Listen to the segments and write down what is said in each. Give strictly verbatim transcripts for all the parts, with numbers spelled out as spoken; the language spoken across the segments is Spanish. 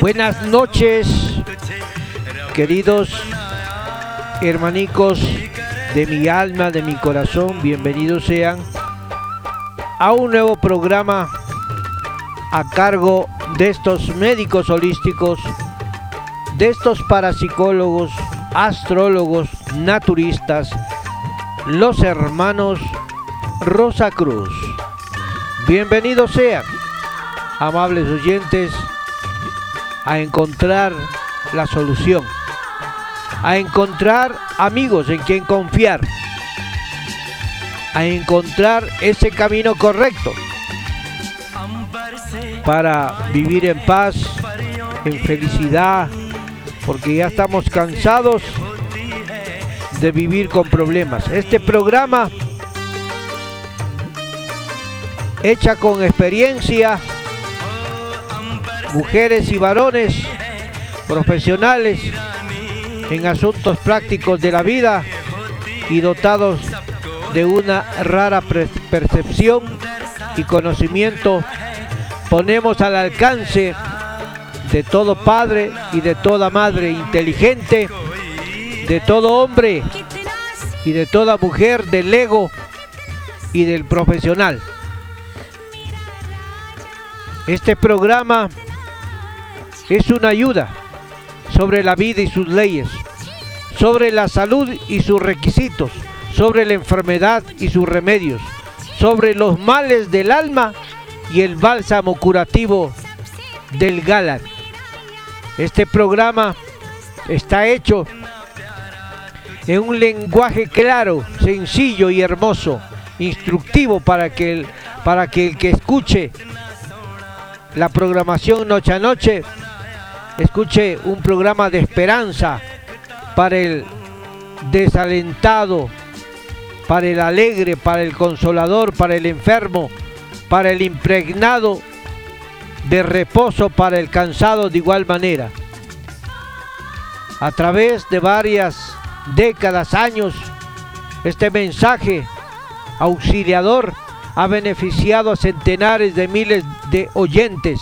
Buenas noches, queridos hermanicos de mi alma, de mi corazón. Bienvenidos sean a un nuevo programa a cargo de estos médicos holísticos, de estos parapsicólogos, astrólogos, naturistas, los hermanos Rosa Cruz. Bienvenidos sean, amables oyentes, a encontrar la solución, a encontrar amigos en quien confiar, a encontrar ese camino correcto para vivir en paz, en felicidad, porque ya estamos cansados de vivir con problemas. Este programa, hecha con experiencia, mujeres y varones profesionales en asuntos prácticos de la vida y dotados de una rara percepción y conocimiento, ponemos al alcance de todo padre y de toda madre inteligente, de todo hombre y de toda mujer del ego y del profesional. Este programa es una ayuda sobre la vida y sus leyes, sobre la salud y sus requisitos, sobre la enfermedad y sus remedios, sobre los males del alma y el bálsamo curativo del Galán. Este programa está hecho en un lenguaje claro, sencillo y hermoso, instructivo para que el, para que el que escuche la programación noche a noche escuche un programa de esperanza para el desalentado, para el alegre, para el consolador, para el enfermo, para el impregnado de reposo, para el cansado de igual manera. A través de varias décadas, años, este mensaje auxiliador ha beneficiado a centenares de miles de oyentes.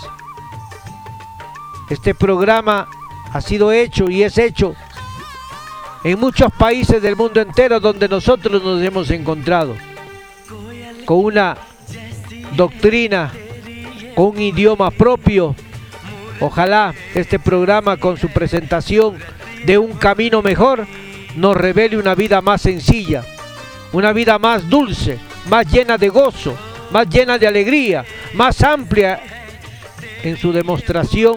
Este programa ha sido hecho y es hecho en muchos países del mundo entero donde nosotros nos hemos encontrado con una doctrina, con un idioma propio. Ojalá este programa, con su presentación de un camino mejor, nos revele una vida más sencilla, una vida más dulce, más llena de gozo, más llena de alegría, más amplia en su demostración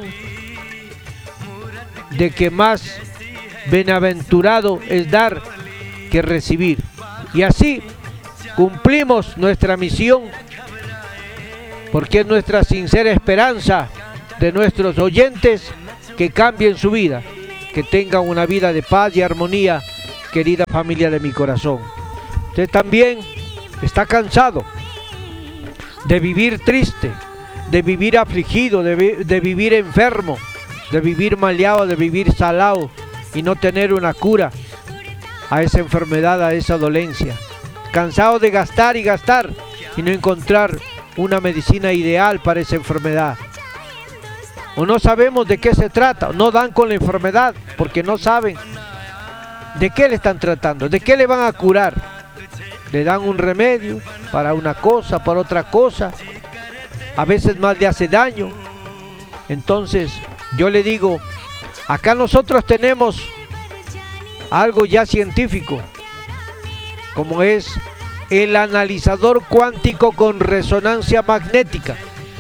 de que más bienaventurado es dar que recibir. Y así cumplimos nuestra misión, porque es nuestra sincera esperanza de nuestros oyentes que cambien su vida, que tengan una vida de paz y armonía, querida familia de mi corazón. Usted también está cansado de vivir triste, de vivir afligido, de, vi de vivir enfermo, de vivir maleado, de vivir salado y no tener una cura a esa enfermedad, a esa dolencia. Cansado de gastar y gastar y no encontrar una medicina ideal para esa enfermedad. O no sabemos de qué se trata, no dan con la enfermedad porque no saben de qué le están tratando, de qué le van a curar. Le dan un remedio para una cosa, para otra cosa, a veces más le hace daño. Entonces yo le digo, acá nosotros tenemos algo ya científico, como es el analizador cuántico con resonancia magnética.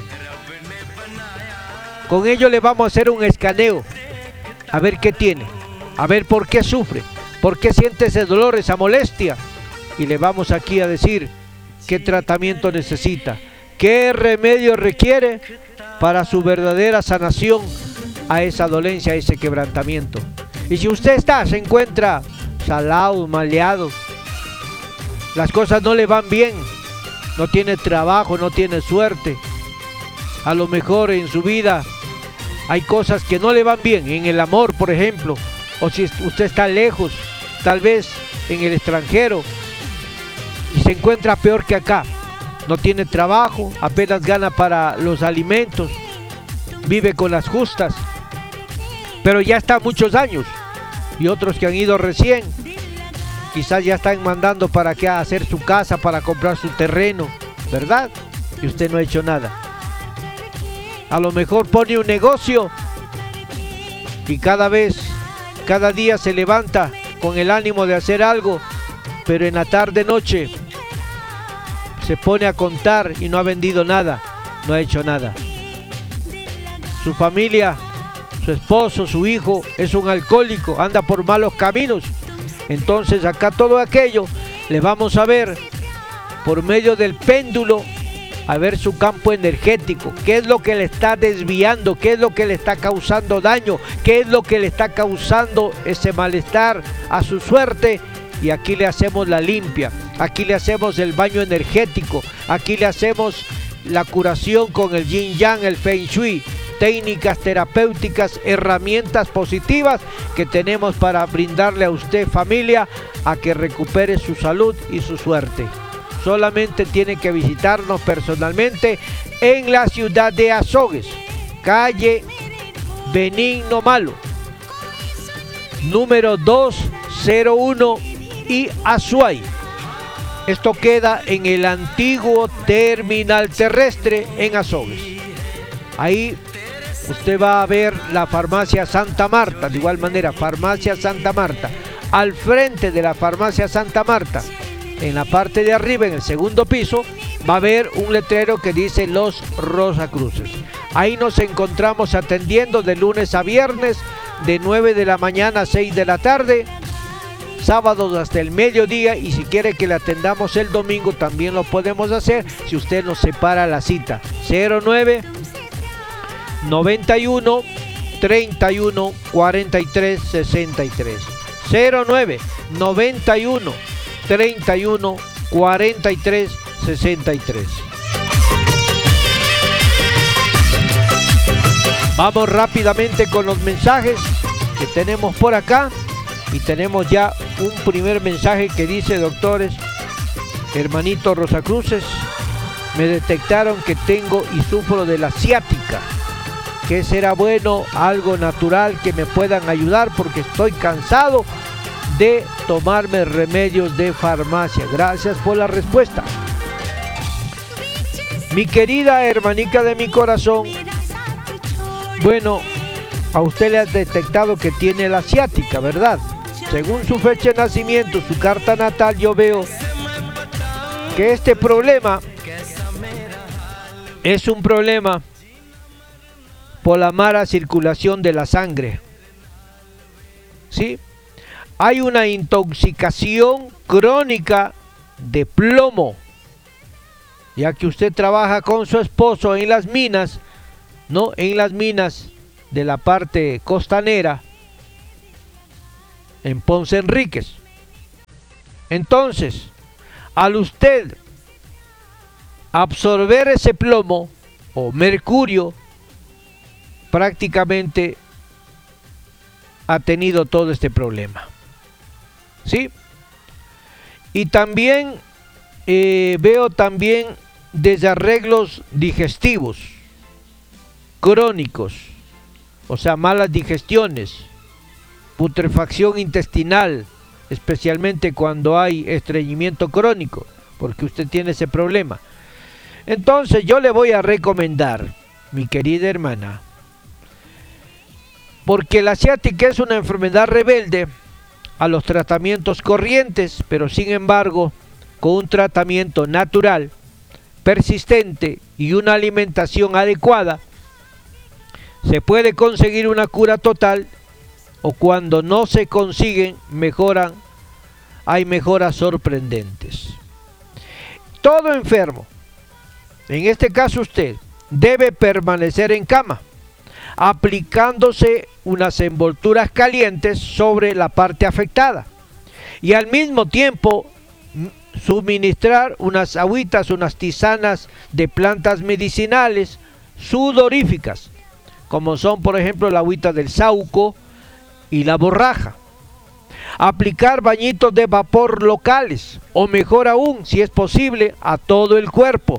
Con ello le vamos a hacer un escaneo, a ver qué tiene, a ver por qué sufre, por qué siente ese dolor, esa molestia. Y le vamos aquí a decir qué tratamiento necesita, qué remedio requiere para su verdadera sanación a esa dolencia, a ese quebrantamiento. Y si usted está, se encuentra salado, maleado, las cosas no le van bien, no tiene trabajo, no tiene suerte, a lo mejor en su vida hay cosas que no le van bien, en el amor por ejemplo, o si usted está lejos, tal vez en el extranjero, y se encuentra peor que acá, no tiene trabajo, apenas gana para los alimentos, vive con las justas, pero ya está muchos años, y otros que han ido recién, quizás ya están mandando para que hacer su casa, para comprar su terreno, ¿verdad? Y usted no ha hecho nada. A lo mejor pone un negocio y cada vez, cada día se levanta con el ánimo de hacer algo, pero en la tarde noche se pone a contar y no ha vendido nada, no ha hecho nada. Su familia, su esposo, su hijo es un alcohólico, anda por malos caminos. Entonces acá todo aquello le vamos a ver por medio del péndulo, a ver su campo energético, qué es lo que le está desviando, qué es lo que le está causando daño, qué es lo que le está causando ese malestar a su suerte. Y aquí le hacemos la limpia, aquí le hacemos el baño energético, aquí le hacemos la curación con el yin yang, el feng shui, técnicas terapéuticas, herramientas positivas que tenemos para brindarle a usted, familia, a que recupere su salud y su suerte. Solamente tiene que visitarnos personalmente en la ciudad de Azogues, calle Benigno Malo, número doscientos uno y Azuay. Esto queda en el antiguo terminal terrestre en Azogues. Ahí usted va a ver la farmacia Santa Marta, de igual manera, farmacia Santa Marta. Al frente de la farmacia Santa Marta, en la parte de arriba, en el segundo piso, va a haber un letrero que dice Los Rosacruces. Ahí nos encontramos atendiendo de lunes a viernes, de nueve de la mañana a seis de la tarde, sábados hasta el mediodía, y si quiere que le atendamos el domingo también lo podemos hacer si usted nos separa la cita. cero nueve noventa y uno treinta y uno cuarenta y tres sesenta y tres, cero nueve noventa y uno treinta y uno cuarenta y tres sesenta y tres. Vamos rápidamente con los mensajes que tenemos por acá, y tenemos ya un primer mensaje que dice: doctores, hermanito Rosacruces, me detectaron que tengo y sufro de la ciática. ¿Qué será bueno? Algo natural que me puedan ayudar, porque estoy cansado de tomarme remedios de farmacia. Gracias por la respuesta. Mi querida hermanita de mi corazón, bueno, a usted le ha detectado que tiene la ciática, ¿verdad? Según su fecha de nacimiento, su carta natal, yo veo que este problema es un problema por la mala circulación de la sangre. ¿Sí? Hay una intoxicación crónica de plomo, ya que usted trabaja con su esposo en las minas, ¿no? En las minas de la parte costanera, en Ponce Enríquez. Entonces, al usted absorber ese plomo o mercurio, prácticamente ha tenido todo este problema. ¿Sí? Y también eh, veo también desarreglos digestivos crónicos, o sea, malas digestiones, putrefacción intestinal, especialmente cuando hay estreñimiento crónico, porque usted tiene ese problema. Entonces yo le voy a recomendar, mi querida hermana, porque la ciática es una enfermedad rebelde a los tratamientos corrientes, pero sin embargo, con un tratamiento natural, persistente y una alimentación adecuada, se puede conseguir una cura total, o cuando no se consiguen, mejoran, hay mejoras sorprendentes. Todo enfermo, en este caso usted, debe permanecer en cama, aplicándose unas envolturas calientes sobre la parte afectada, y al mismo tiempo suministrar unas agüitas, unas tisanas de plantas medicinales sudoríficas, como son por ejemplo la agüita del sauco y la borraja. Aplicar bañitos de vapor locales, o mejor aún, si es posible, a todo el cuerpo,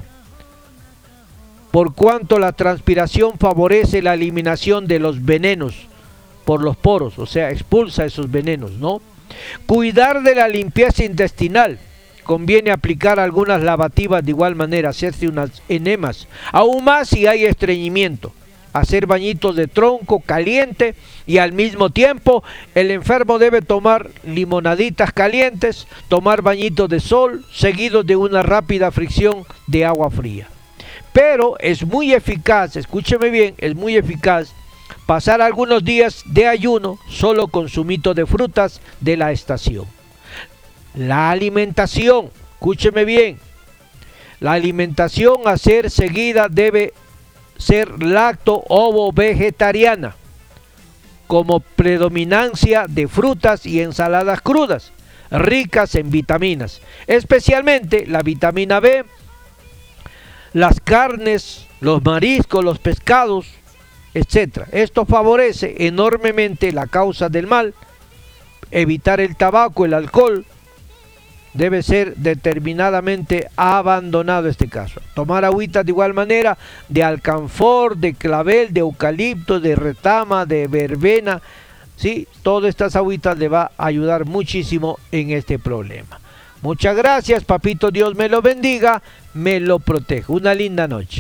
por cuanto la transpiración favorece la eliminación de los venenos por los poros, o sea, expulsa esos venenos, ¿no? Cuidar de la limpieza intestinal. Conviene aplicar algunas lavativas de igual manera, hacerse unas enemas, aún más si hay estreñimiento. Hacer bañitos de tronco caliente y al mismo tiempo el enfermo debe tomar limonaditas calientes, tomar bañitos de sol seguidos de una rápida fricción de agua fría. Pero es muy eficaz, escúcheme bien, es muy eficaz pasar algunos días de ayuno solo con zumito de frutas de la estación. La alimentación, escúcheme bien, la alimentación a ser seguida debe ser lacto ovo vegetariana, como predominancia de frutas y ensaladas crudas, ricas en vitaminas, especialmente la vitamina B, las carnes, los mariscos, los pescados, etcétera. Esto favorece enormemente la causa del mal. Evitar el tabaco, el alcohol, debe ser determinadamente abandonado este caso. Tomar agüitas de igual manera de alcanfor, de clavel, de eucalipto, de retama, de verbena, ¿sí? Todas estas agüitas le va a ayudar muchísimo en este problema. Muchas gracias, papito Dios me lo bendiga, me lo proteja. Una linda noche.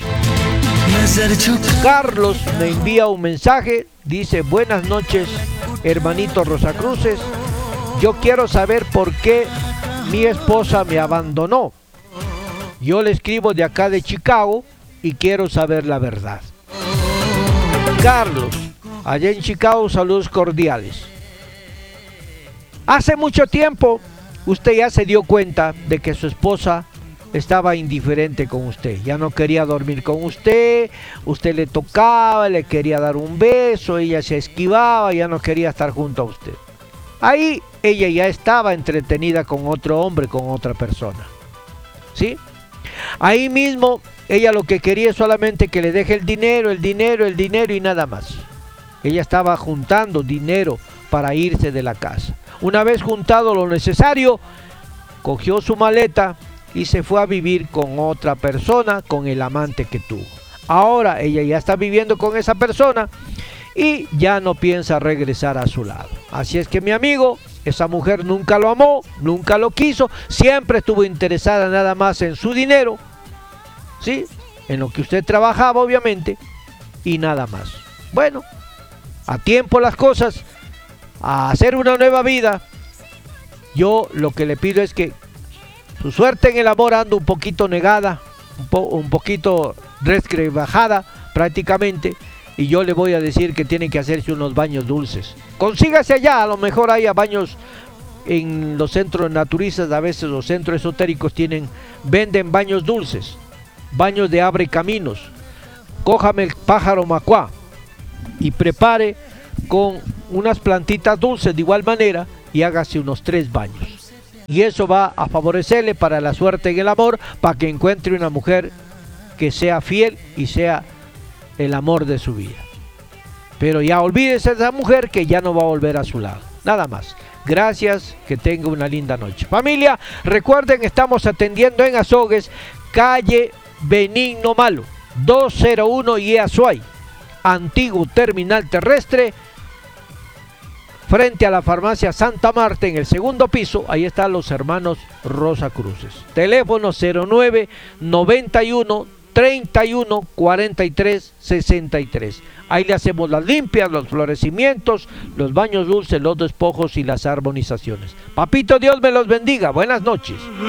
Carlos me envía un mensaje, dice: buenas noches, hermanito Rosacruces. Yo quiero saber por qué mi esposa me abandonó. Yo le escribo de acá de Chicago y quiero saber la verdad. Carlos, allá en Chicago, saludos cordiales. Hace mucho tiempo usted ya se dio cuenta de que su esposa estaba indiferente con usted, ya no quería dormir con usted, usted le tocaba, le quería dar un beso, ella se esquivaba, ya no quería estar junto a usted. Ahí ella ya estaba entretenida con otro hombre, con otra persona, ¿sí? Ahí mismo ella lo que quería es solamente que le deje el dinero, el dinero, el dinero y nada más. Ella estaba juntando dinero para irse de la casa. Una vez juntado lo necesario, cogió su maleta y se fue a vivir con otra persona, con el amante que tuvo. Ahora ella ya está viviendo con esa persona y ya no piensa regresar a su lado. Así es que, mi amigo, esa mujer nunca lo amó, nunca lo quiso, siempre estuvo interesada nada más en su dinero, ¿sí? En lo que usted trabajaba, obviamente, y nada más. Bueno, a tiempo las cosas, a hacer una nueva vida. Yo lo que le pido es que su suerte en el amor anda un poquito negada, un, po un poquito resquebrajada prácticamente, y yo le voy a decir que tiene que hacerse unos baños dulces. Consígase allá, a lo mejor haya baños en los centros naturistas, a veces los centros esotéricos tienen, venden baños dulces, baños de abre caminos. Cójame el pájaro macuá y prepare con unas plantitas dulces de igual manera y hágase unos tres baños. Y eso va a favorecerle para la suerte en el amor, para que encuentre una mujer que sea fiel y sea el amor de su vida. Pero ya olvídese de esa mujer que ya no va a volver a su lado. Nada más. Gracias, que tenga una linda noche. Familia, recuerden, estamos atendiendo en Azogues, calle Benigno Malo, doscientos uno y Azuay, antiguo terminal terrestre, frente a la farmacia Santa Marta, en el segundo piso. Ahí están los hermanos Rosacruces. Teléfono cero nueve noventa y uno treinta y uno cuarenta y tres sesenta y tres. Ahí le hacemos las limpias, los florecimientos, los baños dulces, los despojos y las armonizaciones. Papito Dios me los bendiga. Buenas noches.